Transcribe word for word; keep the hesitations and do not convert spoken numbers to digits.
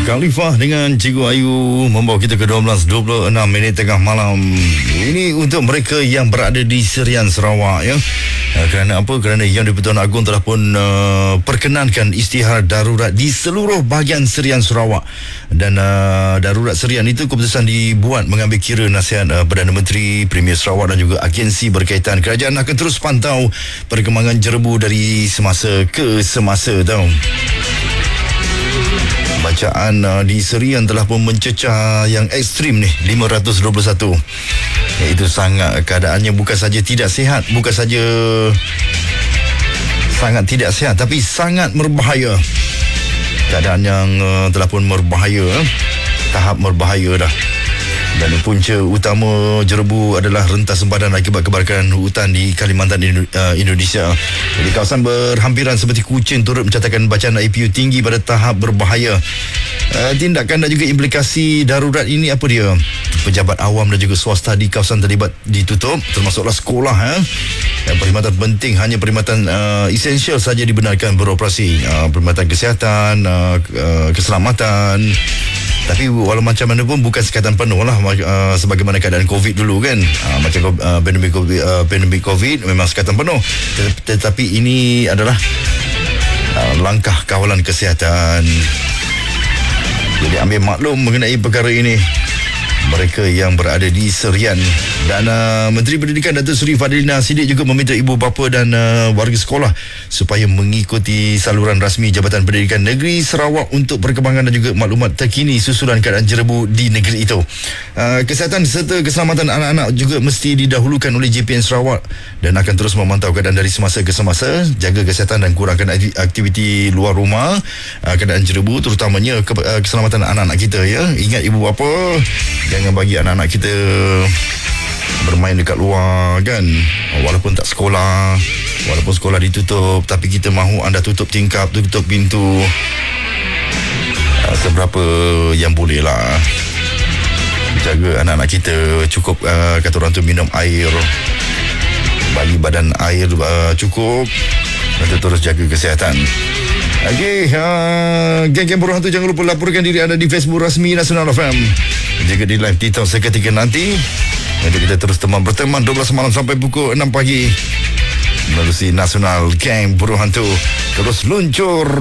Khalifah dengan Cikgu Ayu membawa kita ke dua belas dua puluh enam minit tengah malam. Ini untuk mereka yang berada di Serian Sarawak, ya. Uh, kerana apa? Kerana Yang di-Pertuan Agong telah pun uh, perkenankan isytihar darurat di seluruh bahagian Serian Sarawak. Dan uh, darurat Serian itu keputusan dibuat mengambil kira nasihat uh, Perdana Menteri, Premier Sarawak dan juga agensi berkaitan. Kerajaan akan terus pantau perkembangan jerebu dari semasa ke semasa, tau. Bacaan uh, di Serian telah pun mencecah yang ekstrim ni, lima ratus dua puluh satu. Iaitu sangat, keadaannya bukan saja tidak sihat, bukan saja sangat tidak sihat, tapi sangat berbahaya. Keadaan yang uh, telah pun berbahaya, eh? tahap berbahaya dah. Dan punca utama jerebu adalah rentas sempadan akibat kebakaran hutan di Kalimantan Indonesia. Jadi kawasan berhampiran seperti Kuching turut mencatatkan bacaan I P U tinggi pada tahap berbahaya. Uh, tindakan dan juga implikasi darurat ini apa dia? Pejabat awam dan juga swasta di kawasan terlibat ditutup, termasuklah sekolah. Eh? Dan perkhidmatan penting, hanya perkhidmatan uh, esensial saja dibenarkan beroperasi. Uh, perkhidmatan kesihatan, uh, uh, keselamatan. Tapi walau macam mana pun bukan sekatan penuh lah, uh, sebagaimana keadaan COVID dulu kan. Uh, macam uh, pandemik COVID, uh, pandemik COVID memang sekatan penuh. Tet- tetapi ini adalah uh, langkah kawalan kesihatan. Jadi ambil maklum mengenai perkara ini mereka yang berada di Serian. Dan uh, Menteri Pendidikan Datuk Seri Fadilina Siddiq juga meminta ibu bapa dan uh, warga sekolah supaya mengikuti saluran rasmi Jabatan Pendidikan Negeri Sarawak untuk perkembangan dan juga maklumat terkini susulan keadaan jerebu di negeri itu. Uh, kesihatan serta keselamatan anak-anak juga mesti didahulukan oleh J P N Sarawak dan akan terus memantau keadaan dari semasa ke semasa, jaga kesihatan dan kurangkan aktiviti luar rumah, uh, keadaan jerebu terutamanya ke, uh, keselamatan anak-anak kita, ya. Ingat ibu bapa, jangan bagi anak-anak kita bermain dekat luar kan, walaupun tak sekolah, walaupun sekolah ditutup, tapi kita mahu anda tutup tingkap, tutup pintu uh, seberapa yang boleh lah. Jaga anak-anak kita, cukup uh, kata orang tu minum air, bagi badan air uh, cukup, dan terus jaga kesihatan. Okey, uh, geng-geng Buruh Hantu, jangan lupa laporkan diri anda di Facebook rasmi Nasional F M. Jaga di live TikTok seketika nanti. Nanti kita terus teman berteman dua belas malam sampai pukul enam pagi melalui Nasional. Geng Buruh Hantu terus luncur.